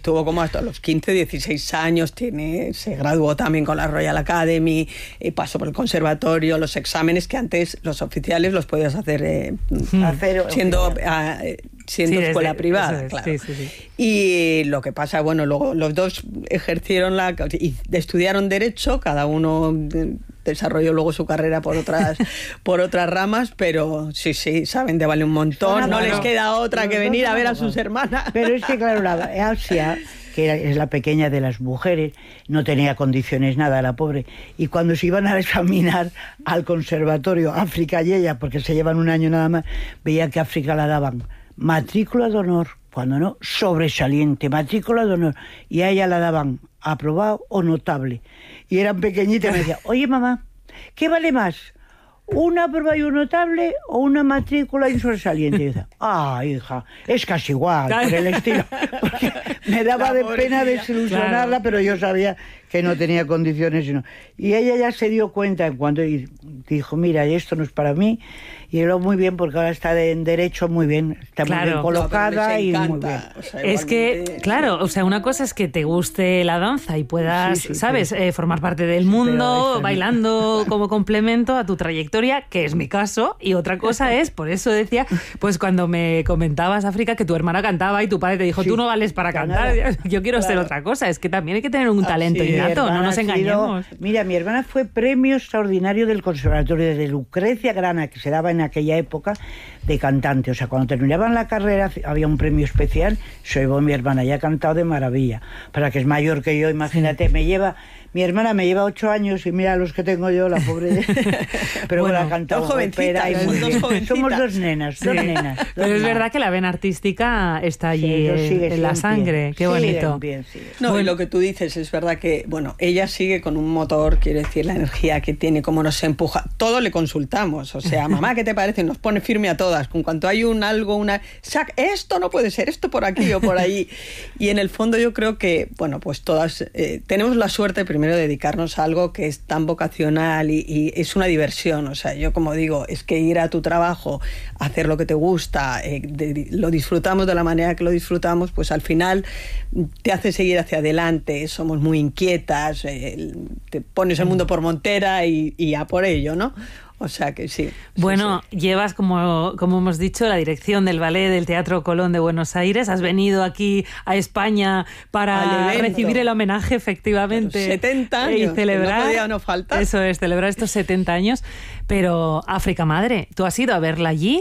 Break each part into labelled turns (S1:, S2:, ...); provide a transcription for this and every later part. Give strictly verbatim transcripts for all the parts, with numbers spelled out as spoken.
S1: estuvo como hasta los quince, dieciséis años, tiene, se graduó también con la Royal Academy, eh, pasó por el conservatorio, los exámenes que antes los oficiales los podías hacer eh,
S2: mm. hacer,
S1: siendo... Eh, siendo sí, escuela desde, privada, es, claro. Sí, sí, sí. Y lo que pasa, bueno, luego los dos ejercieron la... y estudiaron Derecho, cada uno desarrolló luego su carrera por otras por otras ramas, pero sí, sí, saben de vale un montón, no, no les queda otra que venir a ver a sus hermanas.
S2: Pero es que, claro, la Asia, que es la pequeña de las mujeres, no tenía condiciones nada, la pobre, y cuando se iban a examinar al conservatorio, África y ella, porque se llevan un año nada más, veía que África la daban matrícula de honor, cuando no, sobresaliente, matrícula de honor, y a ella la daban aprobado o notable, y eran pequeñitas, y me decía, oye mamá, ¿qué vale más? ¿Una prueba y un notable o una matrícula y un sobresaliente? Y yo decía, ah, hija, es casi igual, por el estilo. Porque me daba de pena desilusionarla, claro. Pero yo sabía que no tenía condiciones. Sino... Y ella ya se dio cuenta cuando dijo, mira, esto no es para mí. Y luego muy bien, porque ahora está de, en Derecho muy bien, está claro. muy bien colocada no, y muy bien.
S3: O sea, es que, claro, o sea, una cosa es que te guste la danza y puedas, sí, sí, ¿sabes?, eh, formar parte del mundo, bailando como complemento a tu trayectoria, que es mi caso, y otra cosa es, por eso decía, pues cuando me comentabas, África, que tu hermana cantaba y tu padre te dijo, sí, tú no vales para cantar, nada. Yo quiero claro. ser otra cosa, es que también hay que tener un talento sí, innato, no nos engañemos.
S2: Sido, mira, mi hermana fue premio extraordinario del Conservatorio de Lucrecia Grana, que se daba en aquella época, de cantante. O sea, cuando terminaban la carrera había un premio especial. Soy vos, mi hermana, ya ha cantado de maravilla. Para que es mayor que yo, imagínate, me lleva... Mi hermana me lleva ocho años y mira los que tengo yo, la pobre. Pero bueno, ha cantado ópera y muy bien. Somos dos nenas, dos sí. nenas. Dos
S3: Pero es
S2: nenas.
S3: verdad que la vena artística está allí sí, sigue, en la sangre. Qué bonito.
S1: Bien, no, bueno. Y lo que tú dices es verdad que, bueno, ella sigue con un motor, quiero decir, la energía que tiene, cómo nos empuja. Todo le consultamos. O sea, mamá, ¿qué te parece? Nos pone firme a todas. Con cuanto hay un algo, una... Sac, esto no puede ser, esto por aquí o por ahí. Y en el fondo yo creo que, bueno, pues todas eh, tenemos la suerte primero de dedicarnos a algo que es tan vocacional y, y es una diversión. O sea, yo como digo, es que ir a tu trabajo, hacer lo que te gusta, eh, de, lo disfrutamos de la manera que lo disfrutamos, pues al final te hace seguir hacia adelante. Somos muy inquietas, eh, te pones el mundo por montera y, y a por ello, ¿no? O sea que sí.
S3: Bueno,
S1: sí, sí.
S3: llevas, como, como hemos dicho, la dirección del ballet del Teatro Colón de Buenos Aires. Has venido aquí a España para recibir el homenaje, efectivamente.
S1: Pero setenta años,
S3: y celebrar,
S1: no podía no faltar.
S3: Eso es, celebrar estos setenta años. Pero, África Madre, ¿tú has ido a verla allí?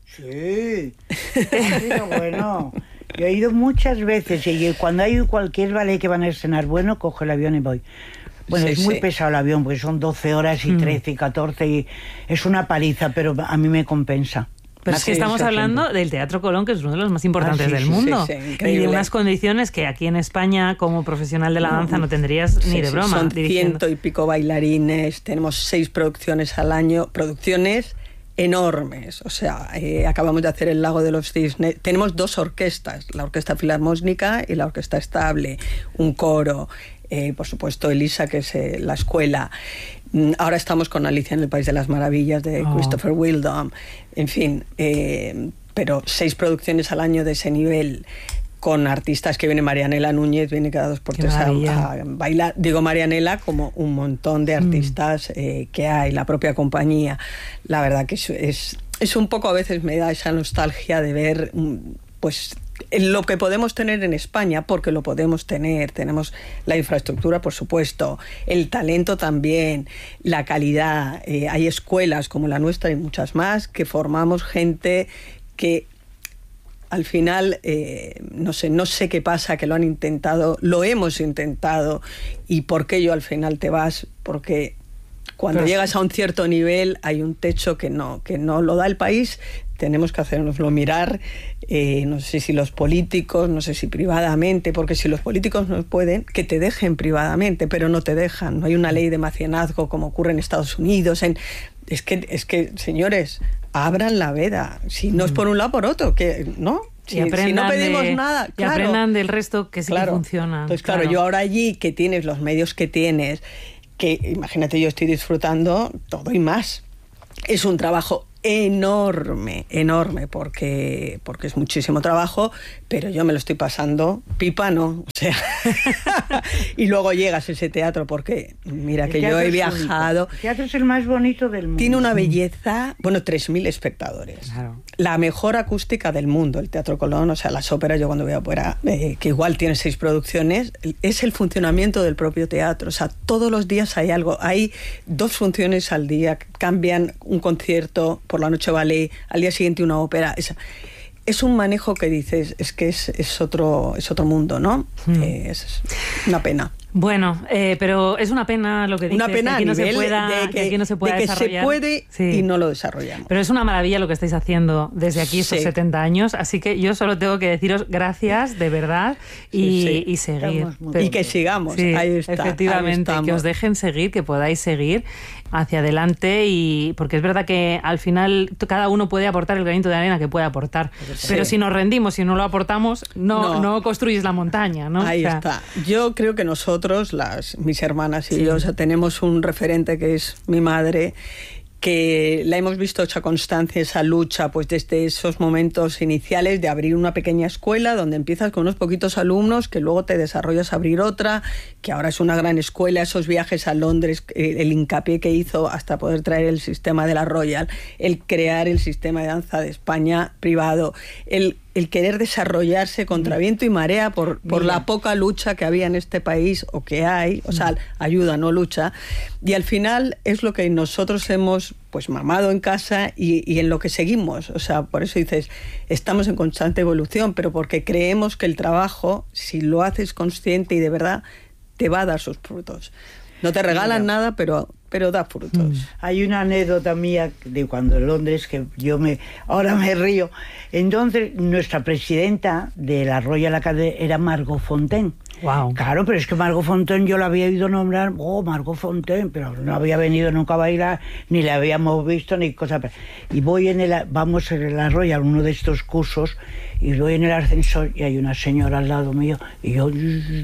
S2: Sí, ha sido bueno. Yo he ido muchas veces y cuando hay cualquier ballet que van a estrenar bueno, cojo el avión y voy. Bueno, sí, es muy sí. pesado el avión, porque son doce horas y trece y catorce y es una paliza, pero a mí me compensa.
S3: Pero es que estamos hablando siempre. del Teatro Colón, que es uno de los más importantes ah, sí, del sí, mundo. Sí, sí, y de unas condiciones que aquí en España, como profesional de la danza, no tendrías sí, ni de broma.
S1: Son
S3: dirigiendo.
S1: ciento y pico bailarines, tenemos seis producciones al año, producciones enormes. O sea, eh, acabamos de hacer El Lago de los Cisnes. Tenemos dos orquestas, la Orquesta Filarmónica y la Orquesta Estable, un coro. Eh, por supuesto, Elisa, que es eh, la escuela. Ahora estamos con Alicia en el País de las Maravillas, de oh. Christopher Wildon. En fin, eh, pero seis producciones al año de ese nivel, con artistas que viene Marianela Núñez, viene cada dos por tres a, a bailar. Digo Marianela como un montón de artistas mm. eh, que hay, la propia compañía. La verdad que es, es, es un poco, a veces me da esa nostalgia de ver, pues, lo que podemos tener en España, porque lo podemos tener. Tenemos la infraestructura, por supuesto, el talento también, la calidad. Eh, hay escuelas como la nuestra y muchas más que formamos gente que al final, eh, no sé, no sé qué pasa, que lo han intentado, lo hemos intentado, y por qué yo al final te vas, porque cuando Pero llegas sí. a un cierto nivel hay un techo que no, que no lo da el país. Tenemos que hacernoslo mirar, eh, no sé si los políticos, no sé si privadamente, porque si los políticos no pueden, que te dejen privadamente, pero no te dejan. No hay una ley de mecenazgo como ocurre en Estados Unidos. En, es que, es que, señores, abran la veda. Si no es por un lado, por otro, que no. Si, si no pedimos
S3: de,
S1: nada,
S3: y
S1: claro.
S3: aprendan del resto que sí
S1: claro.
S3: que funciona.
S1: Entonces, claro,
S3: claro,
S1: yo ahora allí, que tienes los medios que tienes, que imagínate, yo estoy disfrutando todo y más. Es un trabajo Enorme, enorme, porque, porque es muchísimo trabajo, pero yo me lo estoy pasando pipa, ¿no? O sea, y luego llegas a ese teatro, porque mira
S2: el
S1: que yo he viajado.
S2: El teatro es el más bonito del mundo.
S1: Tiene una belleza, bueno, tres mil espectadores.
S3: Claro.
S1: La mejor acústica del mundo, el Teatro Colón, o sea, las óperas, yo cuando voy afuera, eh, que igual tiene seis producciones, es el funcionamiento del propio teatro. O sea, todos los días hay algo. Hay dos funciones al día, cambian un concierto, por la noche ballet, al día siguiente una ópera. Es, es un manejo que dices, es que es, es, otro, es otro mundo, ¿no? Mm. Eh, es una pena.
S3: Bueno, eh, pero es una pena lo que dices,
S1: una pena
S3: que aquí no
S1: a nivel
S3: se pueda,
S1: de que,
S3: que aquí no se pueda
S1: de que
S3: desarrollar.
S1: Se puede
S3: sí.
S1: y no lo desarrollamos.
S3: Pero es una maravilla lo que estáis haciendo desde aquí estos sí. setenta años, así que yo solo tengo que deciros gracias, de verdad, y, sí, sí. y seguir.
S1: Pero, y que sigamos,
S3: sí,
S1: ahí está.
S3: Efectivamente,
S1: ahí
S3: que os dejen seguir, que podáis seguir hacia adelante, y porque es verdad que al final cada uno puede aportar el granito de arena que puede aportar, sí. pero si nos rendimos, si no lo aportamos, no, no. no construyes la montaña, ¿no?
S1: Ahí
S3: o sea,
S1: está. Yo creo que nosotros, las mis hermanas y
S3: sí.
S1: yo, o sea, tenemos un referente que es mi madre, que la hemos visto hecha constancia, esa lucha, pues desde esos momentos iniciales de abrir una pequeña escuela donde empiezas con unos poquitos alumnos, que luego te desarrollas a abrir otra, que ahora es una gran escuela, esos viajes a Londres, el hincapié que hizo hasta poder traer el sistema de la Royal, el crear el sistema de danza de España privado, el el querer desarrollarse contra viento y marea por, por la poca lucha que había en este país, o que hay, o sea, ayuda, no lucha, y al final es lo que nosotros hemos pues mamado en casa y, y en lo que seguimos, o sea, por eso dices, estamos en constante evolución, pero porque creemos que el trabajo, si lo haces consciente y de verdad, te va a dar sus frutos. No te regalan Mira. nada, pero... pero da frutos. Mm.
S2: Hay una anécdota mía de cuando en Londres, que yo me ahora me río. Entonces, nuestra presidenta de la Royal Academy era Margot Fonteyn.
S3: Wow.
S2: Claro, pero es que Margot Fonteyn yo la había oído nombrar, oh, Margot Fonteyn, pero no había venido nunca a bailar, ni la habíamos visto, ni cosa. Y voy en el, vamos en la Royal, uno de estos cursos, y voy en el ascensor y hay una señora al lado mío, y yo,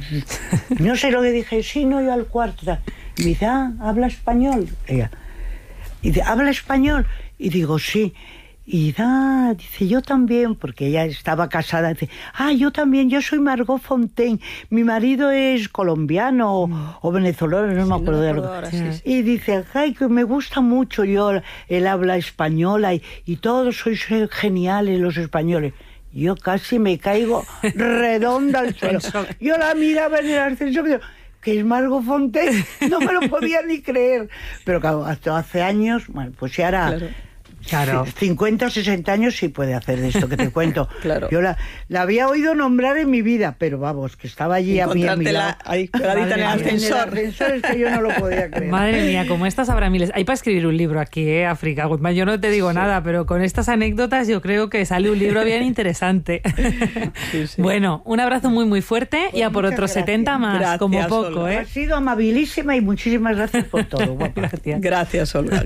S2: no sé lo que dije, sí, no, yo al cuarto. Y me dice, ah, ¿habla español? Ella. Y dice, ¿habla español? Y digo, sí. Y ah, dice, yo también, porque ella estaba casada. Dice, ah, yo también, yo soy Margot Fonteyn. Mi marido es colombiano mm. o venezolano, no sí, me acuerdo no de algo. Ahora, sí, sí. Y dice, ay, que me gusta mucho yo el habla española y, y todos sois geniales los españoles. Yo casi me caigo redonda al suelo. Yo la miraba en el ascensor y digo, que es Margot Fonteyn, no me lo podía ni creer. Pero claro, hasta hace años, bueno, pues ya era...
S1: Claro.
S2: Claro. cincuenta o sesenta años sí puede hacer de esto que te cuento.
S1: Claro.
S2: Yo la, la había oído nombrar en mi vida, pero vamos, que estaba allí a mí a mi lado.
S1: Ahí pegadita en el ascensor.
S2: En el ascensor es que yo no lo podía creer.
S3: Madre mía, como estas habrá miles. Hay para escribir un libro aquí, ¿eh, África Guzmán? Yo no te digo sí. nada, pero con estas anécdotas yo creo que sale un libro bien interesante. Sí, sí. Bueno, un abrazo muy muy fuerte pues y a por otros gracias. setenta más, gracias, como poco. Olga. ¿eh?
S2: Has sido amabilísima y muchísimas gracias por todo. Guapa.
S3: Gracias.
S1: Gracias, Olga.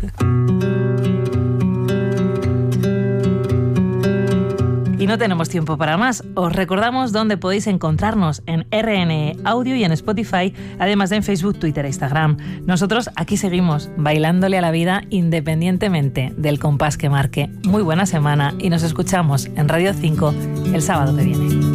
S3: Y no tenemos tiempo para más. Os recordamos dónde podéis encontrarnos en R N E Audio y en Spotify, además de en Facebook, Twitter e Instagram. Nosotros aquí seguimos, bailándole a la vida independientemente del compás que marque. Muy buena semana y nos escuchamos en Radio cinco el sábado que viene.